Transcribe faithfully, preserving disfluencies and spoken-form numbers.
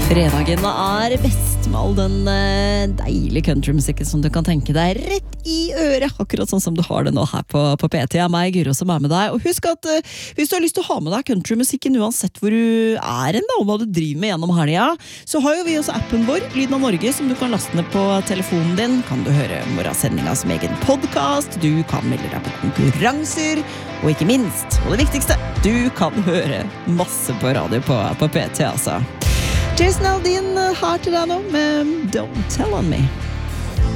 Fredagen er best med all den eh, deilige countrymusikken som du kan tenke deg rett i øret, akkurat sånn som du har det nå her på, på P T. Jeg er meg, Guro, som er med deg. Og husk at eh, hvis du har lyst til å ha med deg countrymusikken uansett hvor du er en da, og hva du driver med gjennom helga, så har jo vi også appen vår, Lyden av Norge, som du kan laste ned på telefonen din. Kan du høre morgensendinga som egen podcast, du kan melde deg på konkurranser, og ikke minst, og det viktigste, du kan høre masse på radio på, på P T, altså. Jason Aldean her til deg nå med Don't Tell On Me.